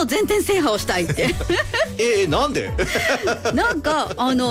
全店制覇をしたいってなんでなんか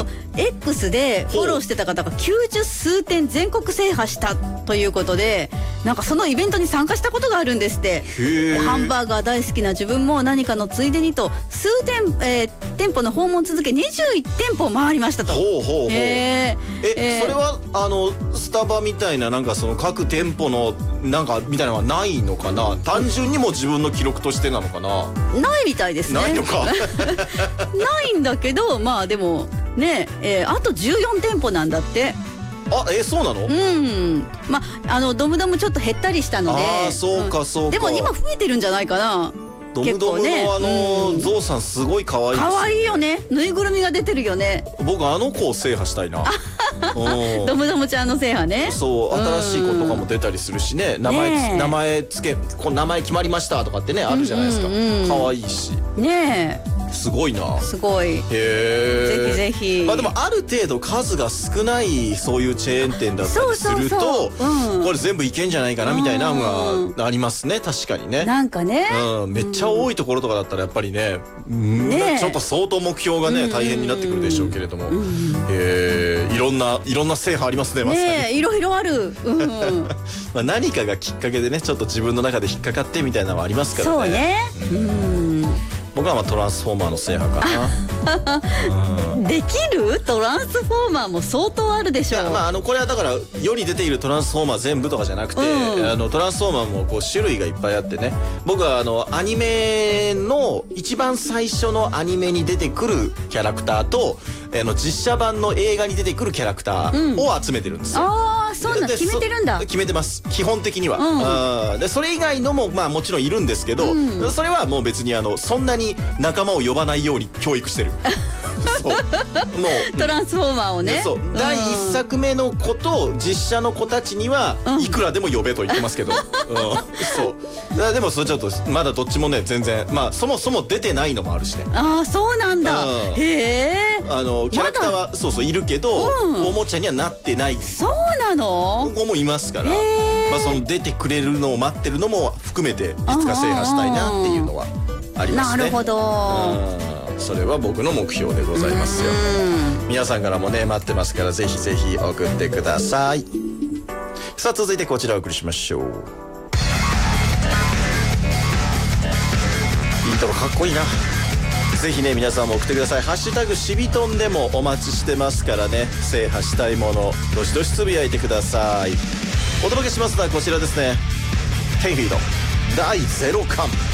X でフォローしてた方が90数店全国制覇したということで、なんかそのイベントに参加したことがあるんですって。ハンバーガー大好きな自分も何かのついでにと数店、店舗の訪問続け21店舗回りましたと。 それはスタバみたいななんかその各店舗のなんかみたいなのはないのかな。単純にも自分の記録としてなのかな。 ないみたいですね。 ないのかないんだけど、まあでもね、あと14店舗なんだって。 そうなの？ まあドムドムちょっと減ったりしたので。 そうかそうか。 でも今増えてるんじゃないかな。 ドムドムのゾウさんすごい可愛いですね。 可愛いよね。ぬいぐるみが出てるよね。 僕あの子を制覇したいな。 ドムドムちゃんの制覇ね。 そう新しい子とかも出たりするしね。名前決まりましたとかってねあるじゃないですか。可愛いし。ねえ。すごいな。 すごい。ぜひぜひ。 まあでもある程度数が少ないそういうチェーン店だったりすると、これ全部いけんじゃないかなみたいなのがありますね。確かにね。なんかね。めっちゃ多いところとかだったらやっぱりね、ちょっと相当目標がね大変になってくるでしょうけれども、いろんな制覇ありますね。まさに。ね、 いろいろある。 まあ何かがきっかけでねちょっと自分の中で引っかかってみたいなのはありますからね。そうね。僕はトランスフォーマーの制覇かな。 できるトランスフォーマーも相当あるでしょう。 これはだから世に出ているトランスフォーマー全部とかじゃなくて、トランスフォーマーもこう種類がいっぱいあってね。僕はアニメの一番最初のアニメに出てくるキャラクターと実写版の映画に出てくるキャラクターを集めてるんですよ。 そうなん決めてるんだ。 決めてます基本的には。でそれ以外のももちろんいるんですけど、それはもう別にそんなに仲間を呼ばないように教育してる。もうトランスフォーマーをね。 第1作目の子と実写の子たちにはいくらでも呼べと言ってますけど。でもそれちょっとまだどっちもね全然そもそも出てないのもあるしね。 そうなんだ。へえ。 キャラクターはいるけどおもちゃにはなってない。 そうなの？ 子もいますから、その出てくれるのを待ってるのも含めていつか制覇したいなっていうのはありますね。なるほど。それは僕の目標でございますよ。皆さんからもね待ってますからぜひぜひ送ってください。さあ続いてこちらをお送りしましょう。イントロかっこいいな。ぜひね皆さんも送ってください。ハッシュタグしびとんでもお待ちしてますからね。制覇したいものどしどしつぶやいてください。お届けしますのはこちらですね。10フィート第0巻。